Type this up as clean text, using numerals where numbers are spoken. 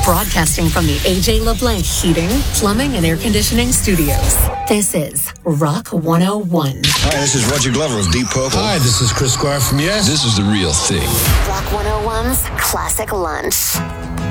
Broadcasting from the AJ LeBlanc Heating, Plumbing, and Air Conditioning Studios. This is Rock 101. Hi, this is Roger Glover of Deep Purple. Hi, this is Chris Squire from Yes. This is The Real Thing. Rock 101's Classic Lunch.